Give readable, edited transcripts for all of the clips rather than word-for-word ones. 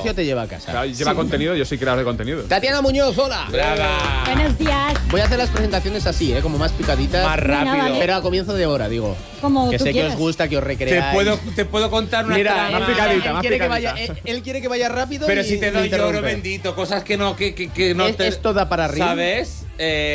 precio te lleva a casa. Claro, lleva contenido, yo soy creador de contenido. Tatiana Muñoz, hola. ¡Brava! Buenos días. Voy a hacer las presentaciones así, como más picaditas. Más rápido. vale. Pero a comienzo de hora, digo. Como Que tú sé que quieras. os gusta, que os recreáis. Te puedo contar una Mira, trama. más picadita, él más quiere que picadita. vaya, él quiere que vaya rápido. Pero y si te me doy oro interrumpe. bendito, cosas que no Esto da para arriba. ¿Sabes?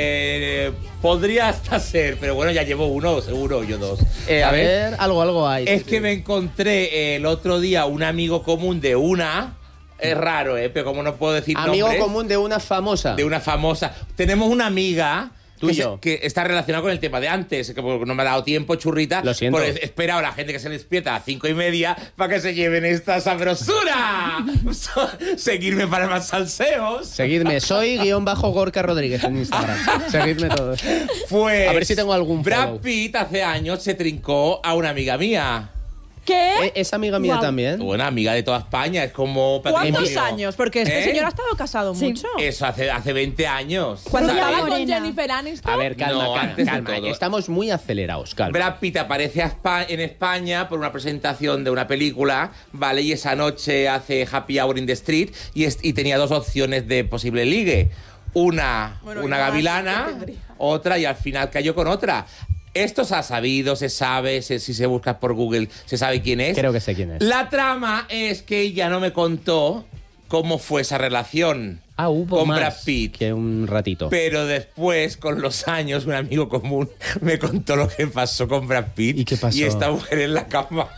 Podría hasta ser, pero bueno, ya llevo uno, seguro, yo dos. A ¿Sabes? ver, algo hay. Es que me encontré el otro día un amigo común de una. Es raro, pero como no puedo decir Amigo nombres, común de una famosa. de una famosa. Tenemos una amiga Tú y que, yo. que está relacionada con el tema de antes, que no me ha dado tiempo, churrita. Lo siento. Pues espera a la gente que se despierta a 5:30 para que se lleven esta sabrosura. Seguirme para más salseos. Seguidme, soy _Gorka Rodríguez en Instagram. Seguidme todos. Pues, A ver si tengo algún Brad follow. Pitt hace años se trincó a una amiga mía. ¿Qué? ¿Es amiga mía Guau. también? Una amiga de toda España, es como ¿Cuántos patrimonio. años? Porque este ¿Eh? señor ha estado casado Sí. mucho. Eso hace 20 años. Cuando Rubia estaba con morena. Jennifer Aniston. A ver, calma, No, calma, antes de calma. todo. Estamos muy acelerados, calma. Brad Pitt aparece en España por una presentación de una película, ¿vale? Y esa noche hace Happy Hour in the Street y tenía dos opciones de posible ligue. Una Bueno, y más, gavilana, ¿qué tendría? otra, y al final cayó con otra. Esto se ha sabido, se sabe, si se busca por Google, se sabe quién es. Creo que sé quién es. La trama es que ella no me contó cómo fue esa relación Hubo con más Brad Pitt. que un ratito. Pero después, con los años, un amigo común me contó lo que pasó con Brad Pitt. ¿Y qué pasó? Y esta mujer en la cama.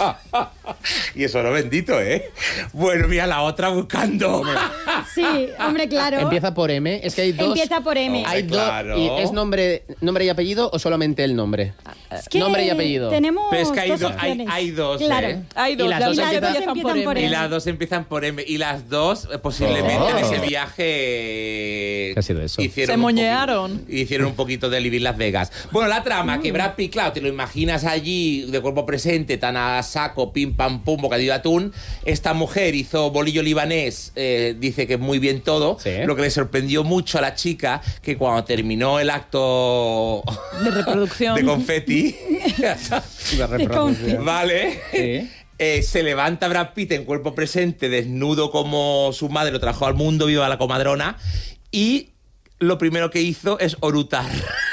Y eso no bendito, ¿eh? Bueno, mira, la otra buscando. Sí, hombre, claro. Empieza por M. Es que hay dos. Empieza por M. Hay Hombre, dos. claro. ¿Y es nombre y apellido o solamente el nombre? Es que nombre y apellido. Tenemos Pero es que dos opciones. hay dos, Claro. ¿eh? Hay dos, Y las las dos dos empiezan empiezan por por M. Y M. las dos empiezan por M. Y las dos, posiblemente, Oh. en ese viaje. ¿Qué ha sido eso? Se moñearon. Hicieron un poquito de Living Las Vegas. Bueno, la trama, que Brad Pitt, claro, te lo imaginas allí de cuerpo presente, tan a saco, pim pam pum, bocadillo de atún. Esta mujer hizo bolillo libanés, dice que muy bien todo. Sí. Lo que le sorprendió mucho a la chica, que cuando terminó el acto De reproducción. de confeti, La reproducción. ¿vale? Sí. Se levanta Brad Pitt en cuerpo presente, desnudo como su madre lo trajo al mundo, viva la comadrona, y lo primero que hizo es orutar.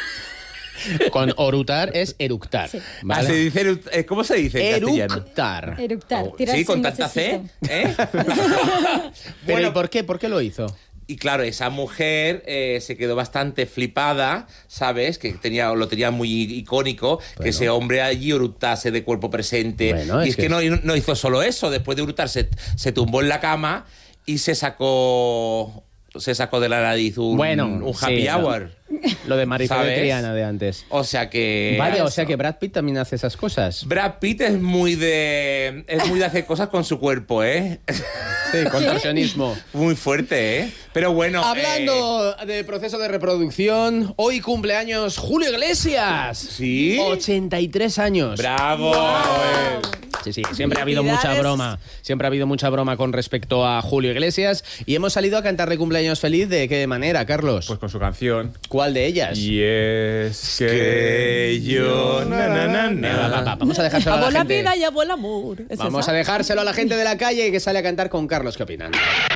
Con orutar es eructar. Sí. ¿vale? Se dice, ¿cómo se dice en castellano? Eructar. Eructar. Oh, tirarse sí, con en tanta C, necesito. ¿eh? Pero ¿y Bueno, por qué? ¿Por qué lo hizo? y claro, esa mujer se quedó bastante flipada, ¿sabes? Que lo tenía muy icónico, que Bueno. ese hombre allí orutase de cuerpo presente. Bueno, y es es que que no hizo solo eso, después de orutar se tumbó en la cama y se sacó de la nariz un happy sí, hour. Lo de Marifé de ¿Sabes? Triana de antes. O sea que... Vale, o sea que Brad Pitt también hace esas cosas. Brad Pitt es muy de hacer cosas con su cuerpo, ¿eh? Sí, contorsionismo. Muy fuerte, ¿eh? Pero bueno... Hablando de proceso de reproducción, hoy cumpleaños Julio Iglesias. ¿Sí? 83 años. ¡Bravo! Sí, sí, siempre ha habido mucha Felicidades. broma. Siempre ha habido mucha broma con respecto a Julio Iglesias. Y hemos salido a cantarle cumpleaños feliz. ¿De qué manera, Carlos? Pues con su canción. ¿Cuál de ellas? Y es que yo... Venga, va, vamos a dejárselo a Amo la la gente. vida y amo el amor. ¿Es Vamos esa? a dejárselo a la gente de la calle que sale a cantar con Carlos. ¿Qué opinan?